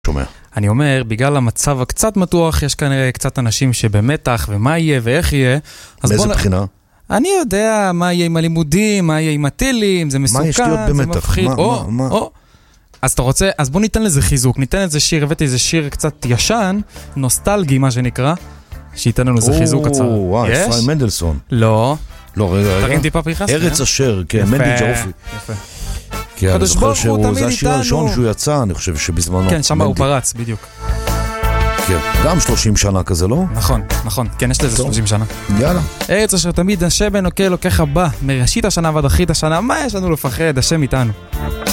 שומע. אני אומר, בגלל המצב הקצת מתוח, יש כנראה קצת אנשים שבמתח, ומה יהיה ואיך יהיה. מאיזה בחינה? אני יודע מה יהיה עם הלימודים, מה יהיה עם הטילים, זה מסוכן, מה יש להיות זה במתח? מפחיד. אז אתה רוצה, אז בוא ניתן לזה חיזוק, ניתן לזה שיר, הבאתי איזה שיר קצת ישן, נוסטלגי מה שנקרא, שייתן לנו איזה חיזוק קצר. וואי, אפרים מנדלסון. לא. לא, רגע. תרים טיפה פריחס. ארץ אשר, כן, מנדי ג'רופי. יפה. כי אני זוכר שזה השיר הראשון שהוא יצא, אני חושב שבזמנו. כן, שם הוא פרץ, בדיוק. כן, גם 30 שנה כזה, לא? נכון, נכון, כן, יש לזה 30 שנה. יאללה. ארץ אשר תמיד השם בן לוקח הבא, מראשית השנה ועד אחרית השנה, מה יש לנו לפחד, השם איתנו.